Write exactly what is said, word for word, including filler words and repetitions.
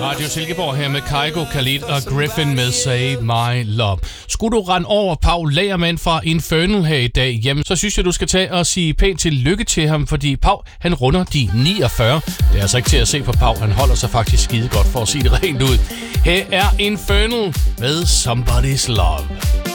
Radio Silkeborg her med Kygo, Khalid og Griffin med Save My Love. Skulle du rende over Paul Lagerman fra Infernal her i dag, jamen, så synes jeg, du skal tage og sige pænt tillykke til ham, fordi Paul, han runder de niogfyrre. Det er altså ikke til at se på Paul, han holder sig faktisk skide godt for at sige det rent ud. Her er Infernal med Somebody's Love.